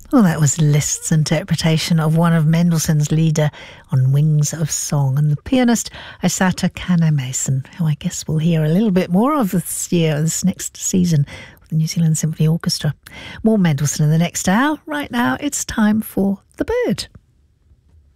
Well, that was Liszt's interpretation of one of Mendelssohn's Lieder on Wings of Song, and the pianist Isata Kannemason, who I guess we'll hear a little bit more of this next season with the New Zealand Symphony Orchestra. More Mendelssohn in the next hour. Right now, it's time for The Bird.